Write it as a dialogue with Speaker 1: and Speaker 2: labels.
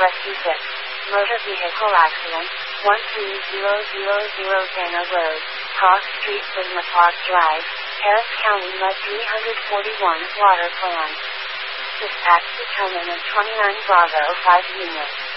Speaker 1: Rescue 6. Motor vehicle accident, 13000 Dana Road, Cross Street, Sigma Park Drive, Harris County, Lead 341, Water Plan. Dispatch determinant 29 Bravo 5 Unit.